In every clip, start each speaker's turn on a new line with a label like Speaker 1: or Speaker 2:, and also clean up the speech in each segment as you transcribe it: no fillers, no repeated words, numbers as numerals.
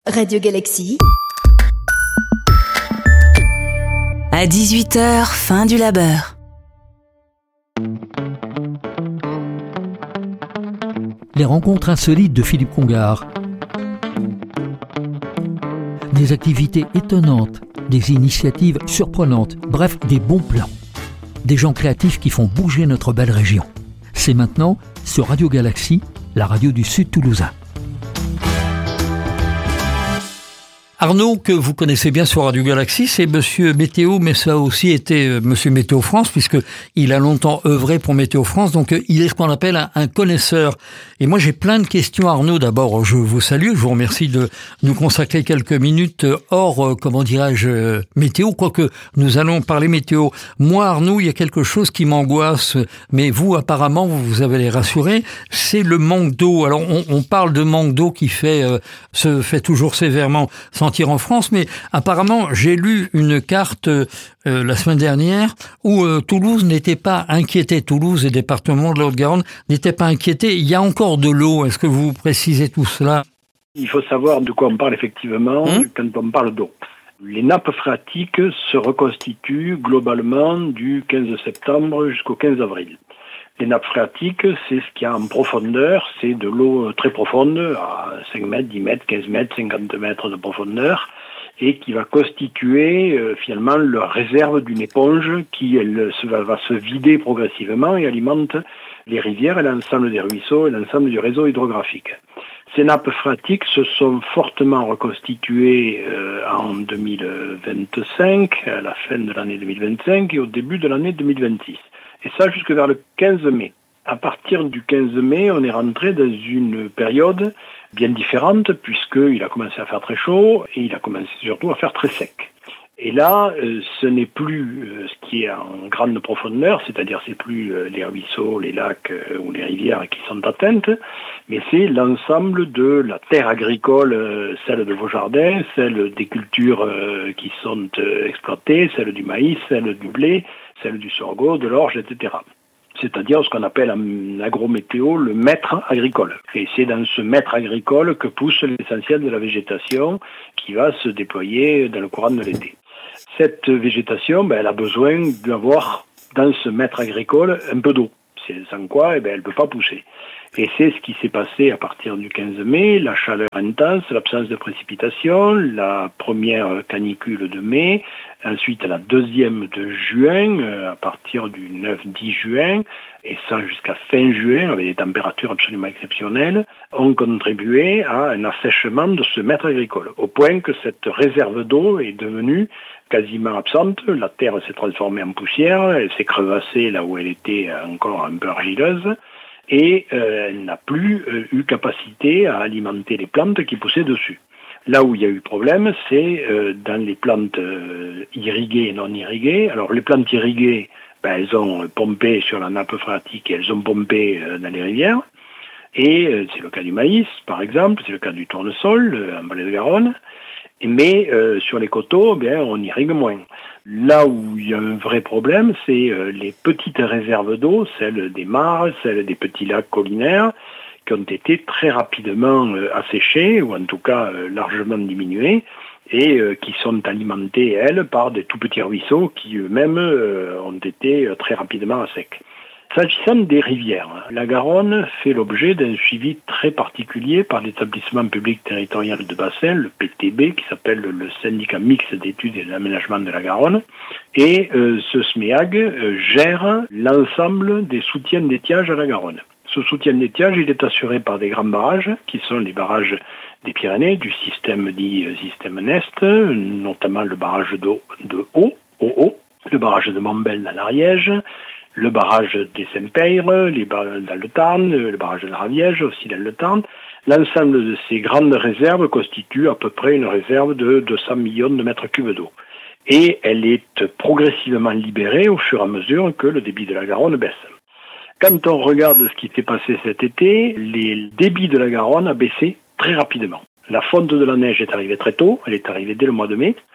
Speaker 1: Radio Galaxie.
Speaker 2: À 18h, fin du labeur.
Speaker 3: Les rencontres insolites de Philippe Congar. Des activités étonnantes, des initiatives surprenantes, bref, des bons plans. Des gens créatifs qui font bouger notre belle région. C'est maintenant sur Radio Galaxie, la radio du Sud toulousain. Arnaud, que vous connaissez bien sur Radio Galaxie, c'est Monsieur Météo, mais ça a aussi été Monsieur Météo France, puisqu'il a longtemps œuvré pour Météo France, donc il est ce qu'on appelle un connaisseur. Et moi, j'ai plein de questions, Arnaud. D'abord, je vous salue, je vous remercie de nous consacrer quelques minutes hors, météo, quoique nous allons parler météo. Moi, Arnaud, il y a quelque chose qui m'angoisse, mais vous, apparemment, vous avez les rassurés, c'est le manque d'eau. Alors, on parle de manque d'eau qui se fait toujours sévèrement sentir en France, mais apparemment, j'ai lu une carte la semaine dernière où Toulouse n'était pas inquiété. Toulouse et département de la Haute-Garonne n'étaient pas inquiétés. Il y a encore de l'eau. Est-ce que vous précisez tout cela ?
Speaker 4: Il faut savoir de quoi on parle effectivement quand on parle d'eau. Les nappes phréatiques se reconstituent globalement du 15 septembre jusqu'au 15 avril. Les nappes phréatiques, c'est ce qu'il y a en profondeur, c'est de l'eau très profonde, à 5 mètres, 10 mètres, 15 mètres, 50 mètres de profondeur, et qui va constituer finalement la réserve d'une éponge qui va se vider progressivement et alimente les rivières et l'ensemble des ruisseaux et l'ensemble du réseau hydrographique. Ces nappes phréatiques se sont fortement reconstituées en 2025, à la fin de l'année 2025 et au début de l'année 2026. Et ça jusque vers le 15 mai. À partir du 15 mai, on est rentré dans une période bien différente puisqu'il a commencé à faire très chaud et il a commencé surtout à faire très sec. Et là, ce n'est plus ce qui est en grande profondeur, c'est-à-dire c'est plus les ruisseaux, les lacs ou les rivières qui sont atteintes, mais c'est l'ensemble de la terre agricole, celle de vos jardins, celle des cultures qui sont exploitées, celle du maïs, celle du blé, celle du sorgho, de l'orge, etc. C'est-à-dire ce qu'on appelle en agrométéo le maître agricole. Et c'est dans ce maître agricole que pousse l'essentiel de la végétation qui va se déployer dans le courant de l'été. Cette végétation, elle a besoin d'avoir dans ce maître agricole un peu d'eau. Sans quoi, elle ne peut pas pousser. Et c'est ce qui s'est passé à partir du 15 mai, la chaleur intense, l'absence de précipitations, la première canicule de mai, ensuite la deuxième de juin, à partir du 9-10 juin, et ça jusqu'à fin juin, avec des températures absolument exceptionnelles, ont contribué à un assèchement de ce maître agricole, au point que cette réserve d'eau est devenue quasiment absente. La terre s'est transformée en poussière, elle s'est crevassée là où elle était encore un peu argileuse, et elle n'a plus eu capacité à alimenter les plantes qui poussaient dessus. Là où il y a eu problème, c'est dans les plantes irriguées et non irriguées. Alors les plantes irriguées, elles ont pompé sur la nappe phréatique et elles ont pompé dans les rivières. Et c'est le cas du maïs, par exemple, c'est le cas du tournesol en vallée de Garonne. Mais sur les coteaux, on irrigue moins. Là où il y a un vrai problème, c'est les petites réserves d'eau, celles des mares, celles des petits lacs collinaires, qui ont été très rapidement asséchées, ou en tout cas largement diminuées, et qui sont alimentées, elles, par des tout petits ruisseaux qui eux-mêmes ont été très rapidement à sec. S'agissant des rivières, la Garonne fait l'objet d'un suivi très particulier par l'établissement public territorial de bassin, le PTB, qui s'appelle le syndicat mixte d'études et d'aménagement de la Garonne. Et ce SMEAG gère l'ensemble des soutiens d'étiage à la Garonne. Ce soutien d'étiage, il est assuré par des grands barrages, qui sont les barrages des Pyrénées, du système dit système Nest, notamment le barrage de Haut, le barrage de Montbel dans l'Ariège, le barrage des Saint-Peyre, dans le Tarn, le barrage de la Raviège, aussi dans le Tarn. L'ensemble de ces grandes réserves constitue à peu près une réserve de 200 millions de mètres cubes d'eau. Et elle est progressivement libérée au fur et à mesure que le débit de la Garonne baisse. Quand on regarde ce qui s'est passé cet été, les débits de la Garonne a baissé très rapidement. La fonte de la neige est arrivée très tôt, elle est arrivée dès le mois de mai.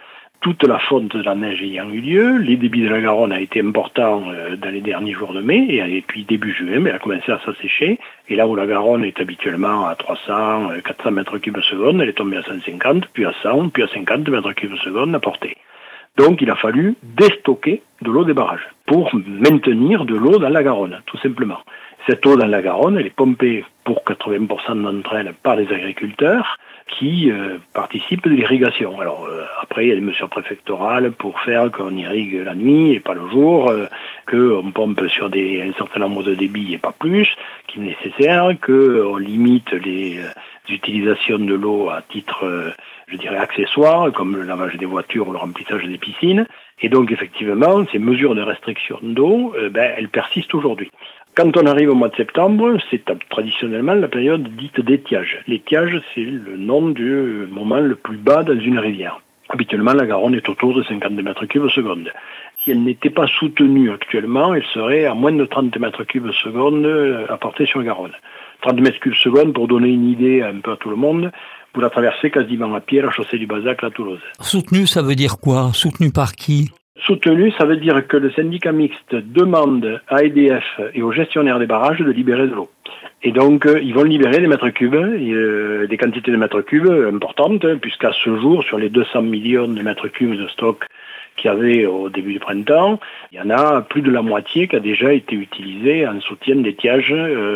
Speaker 4: toute la fonte de la neige ayant eu lieu, les débits de la Garonne a été important dans les derniers jours de mai, et puis début juin, mais elle a commencé à s'assécher. Et là où la Garonne est habituellement à 300, 400 mètres cubes seconde, elle est tombée à 150, puis à 100, puis à 50 mètres cubes seconde à portée. Donc il a fallu déstocker de l'eau des barrages pour maintenir de l'eau dans la Garonne, tout simplement. Cette eau dans la Garonne, elle est pompée pour 80% d'entre elles par les agriculteurs qui participent de l'irrigation. Alors après, il y a des mesures préfectorales pour faire qu'on irrigue la nuit et pas le jour, qu'on pompe sur un certain nombre de débits et pas plus qu'il est nécessaire, qu'on limite les utilisations de l'eau à titre, accessoire, comme le lavage des voitures ou le remplissage des piscines. Et donc effectivement, ces mesures de restriction d'eau, elles persistent aujourd'hui. Quand on arrive au mois de septembre, c'est traditionnellement la période dite d'étiage. L'étiage, c'est le nom du moment le plus bas dans une rivière. Habituellement, la Garonne est autour de 50 mètres cubes seconde. Si elle n'était pas soutenue actuellement, elle serait à moins de 30 mètres cubes seconde à portée sur Garonne. 30 mètres cubes seconde, pour donner une idée un peu à tout le monde, vous la traversez quasiment à pied la chaussée du Bazac à Toulouse.
Speaker 3: Soutenu, ça veut dire quoi? Soutenu par qui?
Speaker 4: Soutenu, ça veut dire que le syndicat mixte demande à EDF et aux gestionnaires des barrages de libérer de l'eau. Et donc, ils vont libérer des mètres cubes, des quantités de mètres cubes importantes, puisqu'à ce jour, sur les 200 millions de mètres cubes de stock qu'il y avait au début du printemps, il y en a plus de la moitié qui a déjà été utilisée en soutien d'étiage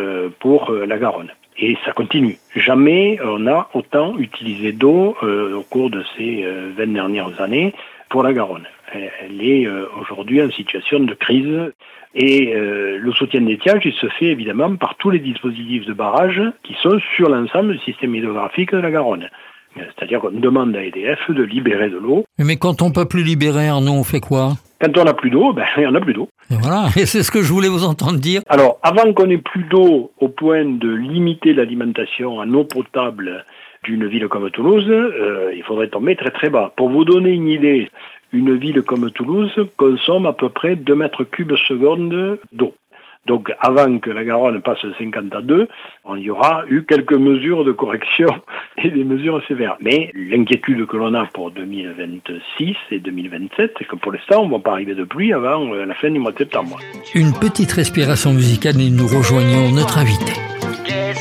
Speaker 4: pour la Garonne. Et ça continue. Jamais on a autant utilisé d'eau au cours de ces 20 dernières années pour la Garonne. Elle est aujourd'hui en situation de crise. Et le soutien d'étiage, il se fait évidemment par tous les dispositifs de barrage qui sont sur l'ensemble du système hydrographique de la Garonne. C'est-à-dire qu'on demande à EDF de libérer de l'eau.
Speaker 3: Mais quand on peut plus libérer, Arnaud, on fait quoi?
Speaker 4: Quand on n'a plus d'eau, il n'y en a plus d'eau.
Speaker 3: Et voilà, et c'est ce que je voulais vous entendre dire.
Speaker 4: Alors, avant qu'on ait plus d'eau au point de limiter l'alimentation en eau potable d'une ville comme Toulouse, il faudrait tomber très très bas. Pour vous donner une idée, une ville comme Toulouse consomme à peu près 2 mètres cubes seconde d'eau. Donc avant que la Garonne passe de 50 à 2, il y aura eu quelques mesures de correction et des mesures sévères. Mais l'inquiétude que l'on a pour 2026 et 2027, c'est que pour l'instant, on ne va pas arriver de pluie avant la fin du mois de septembre.
Speaker 3: Une petite respiration musicale et nous rejoignons notre invité.